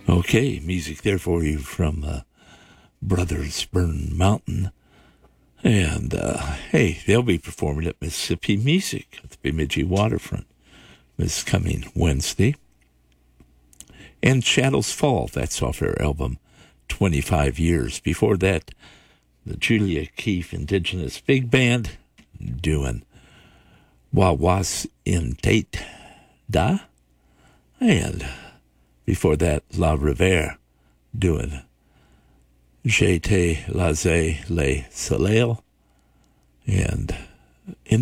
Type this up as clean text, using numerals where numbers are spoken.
Okay, music there for you from Brothers Burn Mountain. And, hey, they'll be performing at Mississippi Music at the Bemidji Waterfront this coming Wednesday. And Shadows Fall, that's off their album 25 Years. Before that, the Julia Keefe Indigenous Big Band doing Wawas in Tate Da. And before that, La Riviere doing J'étais laissé le soleil. And in